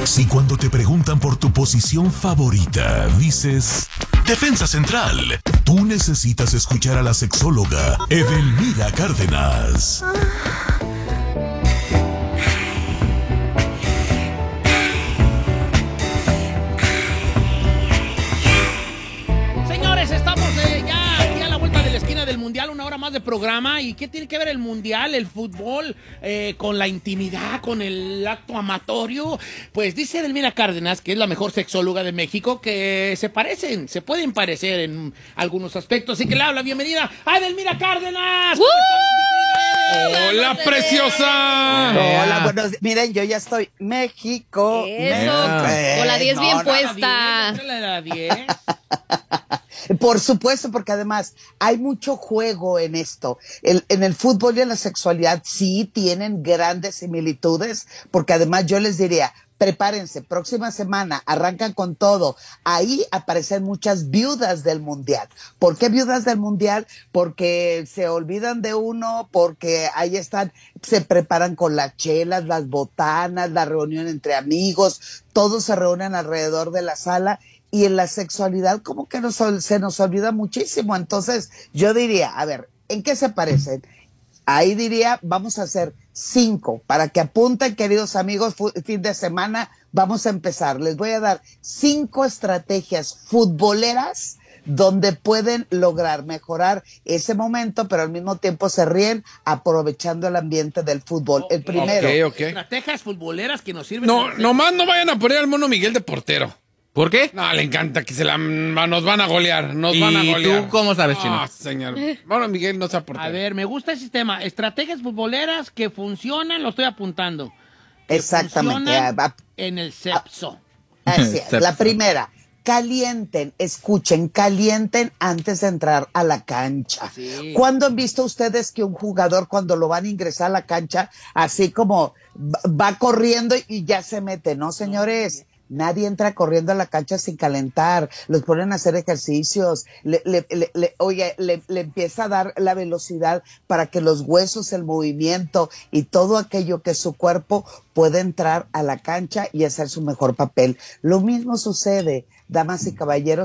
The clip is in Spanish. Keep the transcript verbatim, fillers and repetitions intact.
Si cuando te preguntan por tu posición favorita, dices defensa central, tú necesitas escuchar a la sexóloga Edelmira Cárdenas. Señores, estamos eh, ya aquí a la vuelta de la esquina del Mundial, una hora más de programa. ¿Y qué tiene que ver el Mundial, el fútbol, eh, con la intimidad, con el acto amatorio? Pues dice Edelmira Cárdenas, que es la mejor sexóloga de México, que se parecen, se pueden parecer en algunos aspectos. Así que le habla, bienvenida a Edelmira Cárdenas. ¡Hola, preciosa! Hola, buenos días. Miren, yo ya estoy México. Eso, México. con la diez No, bien no, puesta. La diez. Por supuesto, porque además hay mucho juego en esto. El, en el fútbol y en la sexualidad sí tienen grandes similitudes, porque además yo les diría, prepárense, próxima semana arrancan con todo. Ahí aparecen muchas viudas del Mundial. ¿Por qué viudas del Mundial? Porque se olvidan de uno, porque ahí están, se preparan con las chelas, las botanas, la reunión entre amigos, todos se reúnen alrededor de la sala. Y en la sexualidad como que nos, se nos olvida muchísimo. Entonces yo diría, a ver, ¿en qué se parecen? Ahí diría, vamos a hacer cinco, para que apunten, queridos amigos, fin de semana, vamos a empezar. Les voy a dar cinco estrategias futboleras donde pueden lograr mejorar ese momento, pero al mismo tiempo se ríen aprovechando el ambiente del fútbol. Okay. El primero. Okay, okay. Estrategias futboleras que nos sirven. No, nomás no vayan a poner al Mono Miguel de portero. ¿Por qué? No, le encanta que se la nos van a golear, nos ¿Y van a golear. tú cómo sabes, Chino? Ah, señor. Mono Miguel no se aporta. A ver, me gusta el sistema. Estrategias futboleras que funcionan, lo estoy apuntando. Que Exactamente. funcionan en el sexo. Así es. La primera, calienten, escuchen, calienten antes de entrar a la cancha. Sí. ¿Cuándo han visto ustedes que un jugador cuando lo van a ingresar a la cancha, así como va corriendo y ya se mete? No, señores. Nadie entra corriendo a la cancha sin calentar, los ponen a hacer ejercicios, le, le, le, le, oye, le, le empieza a dar la velocidad para que los huesos, el movimiento y todo aquello que su cuerpo pueda entrar a la cancha y hacer su mejor papel. Lo mismo sucede, damas y caballeros,